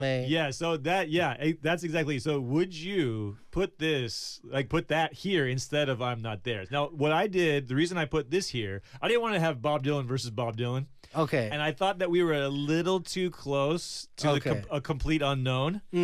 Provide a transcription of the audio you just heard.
Yeah, so that's exactly. So would you put that here instead of I'm Not There? Now, what I did, the reason I put this here, I didn't want to have Bob Dylan versus Bob Dylan. Okay. And I thought that we were a little too close to Okay. a complete unknown.